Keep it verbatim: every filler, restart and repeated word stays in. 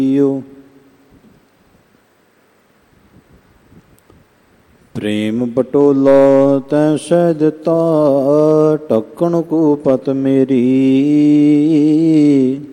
ਪ੍ਰੇਮ ਪਟੋਲਾ ਤੈ ਸਹਿ ਦਿੱਤਾ, ਢੱਕਣ ਕੋ ਪਤ ਮੇਰੀ।